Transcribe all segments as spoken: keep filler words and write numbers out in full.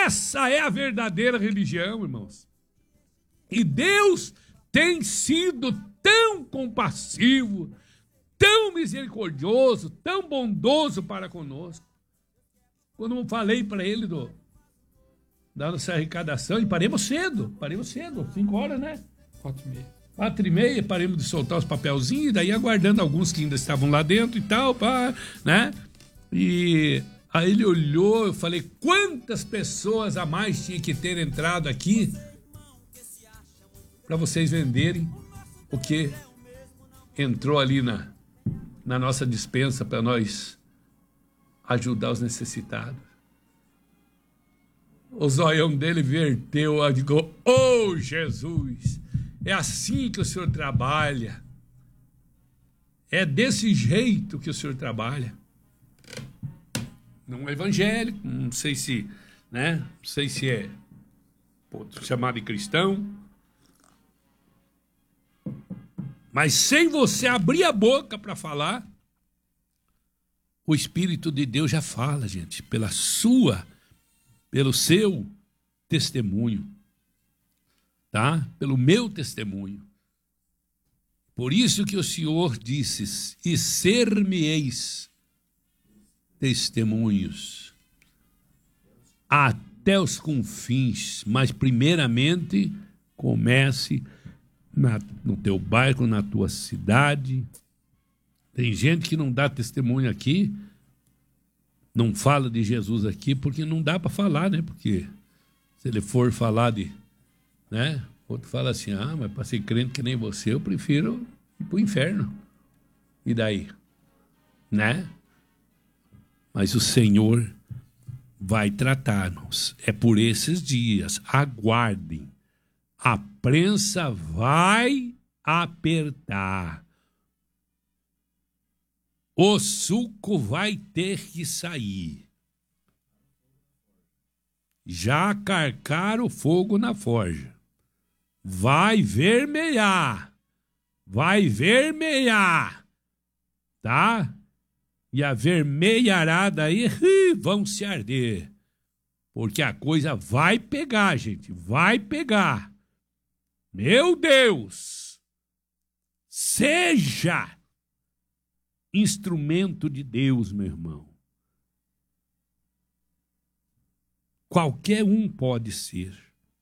Essa é a verdadeira religião, irmãos. E Deus tem sido tão compassivo, tão misericordioso, tão bondoso para conosco. Quando eu falei para ele do, da nossa arrecadação, e paremos cedo, paremos cedo, cinco horas, né? Quatro e meia. Quatro e meia, paremos de soltar os papelzinhos, daí aguardando alguns que ainda estavam lá dentro e tal, pá, né? E aí ele olhou, eu falei, quantas pessoas a mais tinha que ter entrado aqui para vocês venderem o que entrou ali na, na nossa dispensa para nós ajudar os necessitados. O zoião dele verteu, e digo, oh Jesus, é assim que o Senhor trabalha, é desse jeito que o Senhor trabalha. Não é evangélico, não sei se, né, não sei se é pô, chamado de cristão, mas sem você abrir a boca para falar, o Espírito de Deus já fala, gente, pela sua, pelo seu testemunho, tá? Pelo meu testemunho. Por isso que o Senhor disse, e ser-me-eis testemunhos até os confins, mas primeiramente comece na, no teu bairro, na tua cidade. Tem gente que não dá testemunho aqui, não fala de Jesus aqui, porque não dá para falar, né? Porque se ele for falar de, né? Outro fala assim, ah, mas para ser crente que nem você, eu prefiro ir para o inferno. E daí? Né? Mas o Senhor vai tratar-nos. É por esses dias. Aguardem. A prensa vai apertar. O suco vai ter que sair. Já carcaram o fogo na forja. Vai vermelhar. Vai vermelhar. Tá? E a vermelharada aí vão se arder. Porque a coisa vai pegar, gente. Vai pegar. Meu Deus! Seja instrumento de Deus, meu irmão. Qualquer um pode ser.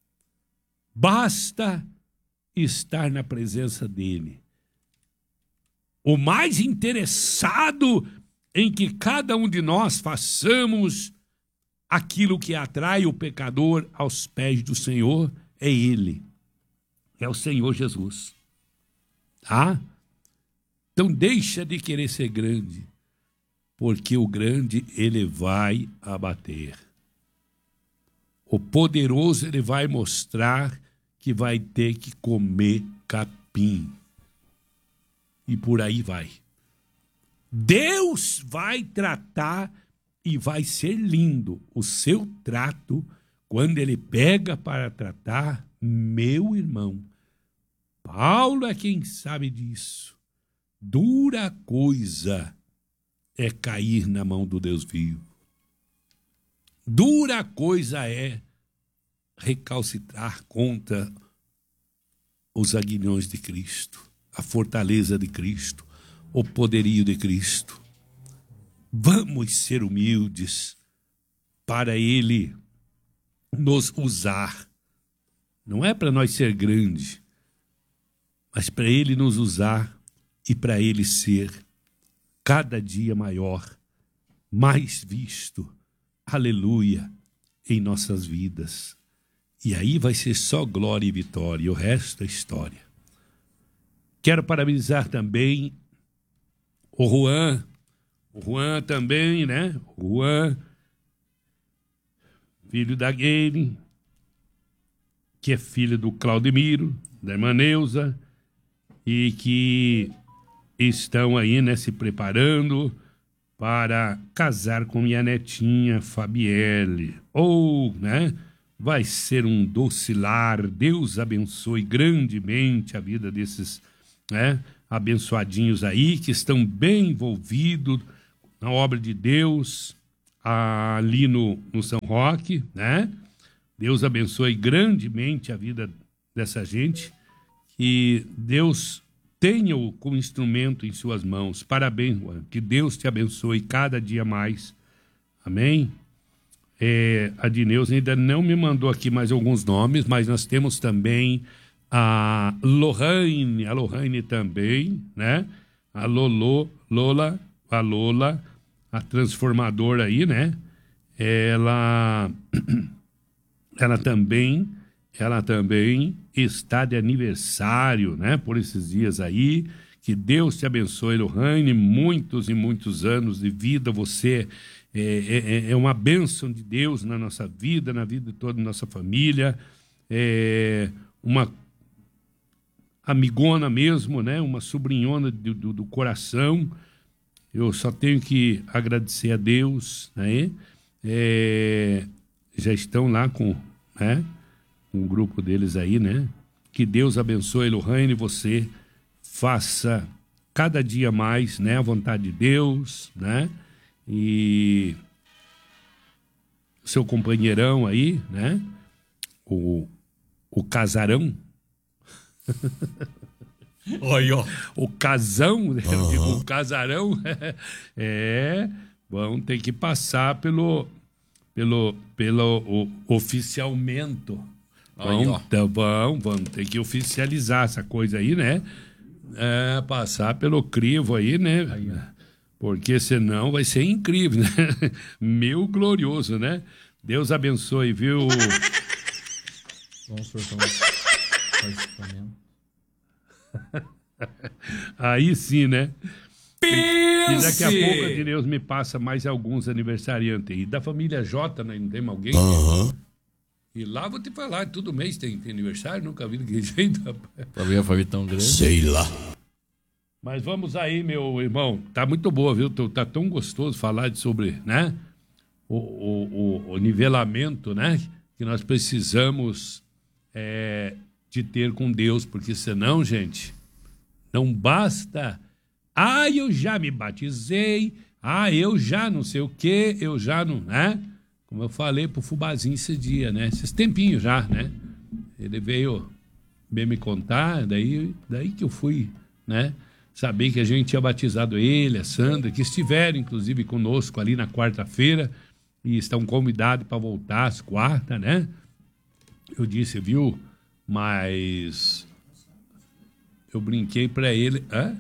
Basta estar na presença dele. O mais interessado em que cada um de nós façamos aquilo que atrai o pecador aos pés do Senhor é ele. É o Senhor Jesus. Tá? Então deixa de querer ser grande, porque o grande ele vai abater. O poderoso ele vai mostrar que vai ter que comer capim. E por aí vai. Deus vai tratar e vai ser lindo o seu trato quando ele pega para tratar, meu irmão. Paulo é quem sabe disso. Dura coisa é cair na mão do Deus vivo. Dura coisa é recalcitrar contra os aguilhões de Cristo, a fortaleza de Cristo, o poderio de Cristo. Vamos ser humildes para Ele nos usar. Não é para nós ser grande, mas para Ele nos usar e para Ele ser cada dia maior, mais visto, aleluia, em nossas vidas. E aí vai ser só glória e vitória, e o resto é história. Quero parabenizar também o Juan, o Juan também, né? O Juan, filho da Gayle, que é filho do Claudemiro, da irmã Neuza, e que estão aí, né, se preparando para casar com minha netinha Fabielle. Ou, né, vai ser um doce lar. Deus abençoe grandemente a vida desses, né, abençoadinhos aí, que estão bem envolvidos na obra de Deus ali no, no São Roque, né? Deus abençoe grandemente a vida dessa gente. Que Deus tenha-o como instrumento em suas mãos. Parabéns, Juan. Que Deus te abençoe cada dia mais. Amém? É, a Dineus ainda não me mandou aqui mais alguns nomes, mas nós temos também a Lohane, a Lohane também, né? A Lolo, Lola, a Lola, a transformadora aí, né? Ela, ela também, ela também está de aniversário, né? Por esses dias aí. Que Deus te abençoe, Lohane, muitos e muitos anos de vida. Você é, é, é uma bênção de Deus na nossa vida, na vida de toda a nossa família. É uma amigona mesmo, né? Uma sobrinhona do, do, do coração. Eu só tenho que agradecer a Deus, né? É, já estão lá com, né? um grupo deles aí, né? Que Deus abençoe, Lohane, você faça cada dia mais, né? A vontade de Deus, né? E seu companheirão aí, né? O, o casarão. Oi, ó. O casão, né? Uhum. Eu digo, o casarão. É, vão ter que passar pelo, pelo, pelo o, oficialmento. Vão, então, vão, vão ter que oficializar essa coisa aí, né? É, passar pelo crivo aí, né? Aí, porque senão vai ser incrível, né? Meu glorioso, né? Deus abençoe, viu? Vamos sortar um participamento. Aí sim, né? Pense! E daqui a pouco a Deus me passa mais alguns aniversariantes aí. Da família J, né? Não tem mais alguém? Aham. Uhum. E lá vou te falar, todo mês tem, tem aniversário, nunca vi daquele jeito, rapaz. Pra ver a família tão grande. Sei lá. Mas vamos aí, meu irmão. Tá muito boa, viu? Tá tão gostoso falar sobre, né? O, o, o, o nivelamento, né? Que nós precisamos é, de ter com Deus, porque senão, gente, não basta. Ah, eu já me batizei. Ah, eu já não sei o quê, eu já não, né? Como eu falei pro Fubazinho esse dia, né? Esses tempinhos já, né? Ele veio bem me contar, daí, daí que eu fui, né? Saber que a gente tinha batizado ele, a Sandra, que estiveram, inclusive, conosco ali na quarta-feira e estão convidados para voltar às quartas, né? Eu disse, viu? Mas eu brinquei para ele... Hã?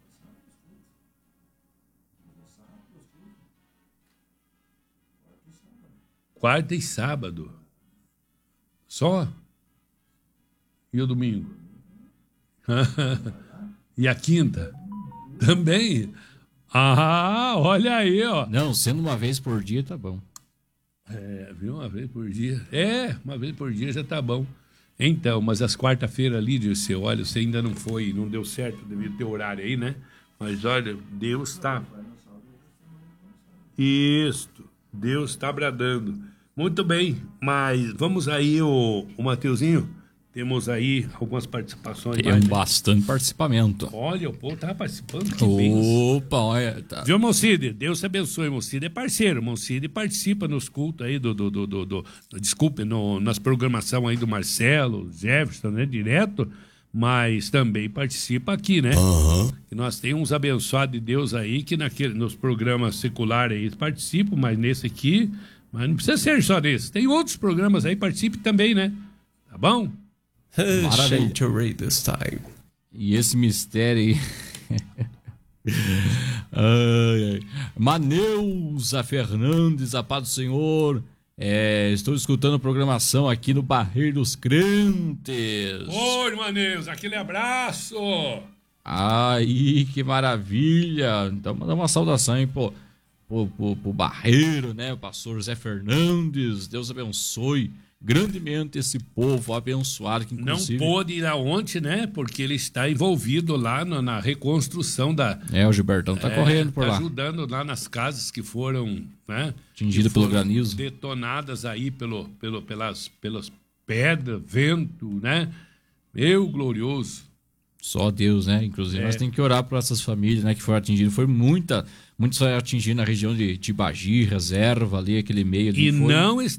Quarta e sábado. Só? E o domingo? E a quinta? Também? Ah, olha aí, ó. Não, sendo uma vez por dia, tá bom. É, viu? Uma vez por dia. É, uma vez por dia já tá bom. Então, mas as quarta-feira ali, você olha, você ainda não foi, não deu certo, devia ter horário aí, né? Mas olha, Deus tá... Isto, Deus tá bradando. Muito bem, mas vamos aí, o, o Mateuzinho, temos aí algumas participações. Tem bastante participamento. Olha, o povo tá participando, que bem. Opa, olha. Tá. Viu, Moncide? Deus te abençoe, Moncide é parceiro, Moncide participa nos cultos aí do, do, do, do, do desculpe, no, nas programações aí do Marcelo, Jefferson, né, direto, mas também participa aqui, né? Uhum. E nós temos uns abençoados de Deus aí que naquele, nos programas seculares aí participam, mas nesse aqui... Mas não precisa ser só desse. Tem outros programas aí, participe também, né? Tá bom? Maravilha. This time. E esse mistério aí... ai, ai. Maneuza Fernandes, a paz do Senhor. É, estou escutando a programação aqui no Barreiro dos Crentes. Oi, Maneuza, aquele abraço. Aí, que maravilha. Então, mandar uma saudação aí, pô. Pro, pro, pro Barreiro, né? O pastor José Fernandes. Deus abençoe grandemente esse povo abençoado que inclusive... Não pôde ir aonde, né? Porque ele está envolvido lá na, na reconstrução da... É, o Gilbertão tá é, correndo por tá lá. Ajudando lá nas casas que foram, né? Atingidas pelo granizo. Detonadas aí pelo, pelo, pelas, pelas pedras, vento, né? Meu glorioso. Só Deus, né? Inclusive, é. nós temos que orar por essas famílias, né? Que foram atingidas. Foi muita... Muitos foram atingidos na região de Tibagi, Reserva, ali, aquele meio ali. E foi... não